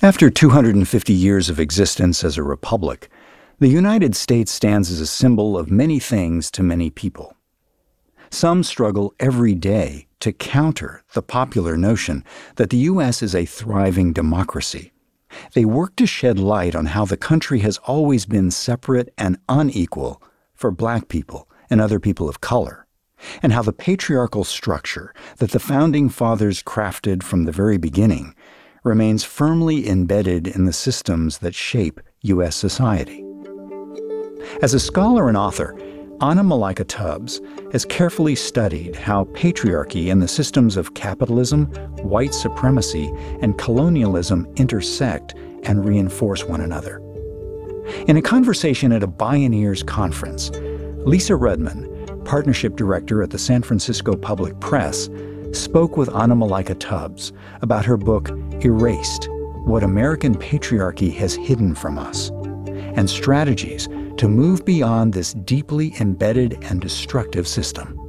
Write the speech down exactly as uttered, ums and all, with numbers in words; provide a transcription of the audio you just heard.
After two hundred fifty years of existence as a republic, the United States stands as a symbol of many things to many people. Some struggle every day to counter the popular notion that the U S is a thriving democracy. They work to shed light on how the country has always been separate and unequal for Black people and other people of color, and how the patriarchal structure that the Founding Fathers crafted from the very beginning remains firmly embedded in the systems that shape U S society. As a scholar and author, Anna Malaika Tubbs has carefully studied how patriarchy and the systems of capitalism, white supremacy, and colonialism intersect and reinforce one another. In a conversation at a Bioneers conference, Lisa Rudman, Partnership Director at the San Francisco Public Press, spoke with Anna Malaika Tubbs about her book, Erased: What American Patriarchy Has Hidden from Us, and strategies to move beyond this deeply embedded and destructive system.